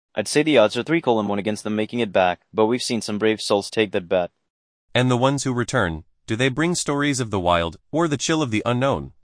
I'd say the odds are 3-1 against them making it back, but we've seen some brave souls take that bet. And the ones who return, do they bring stories of the wild, or the chill of the unknown?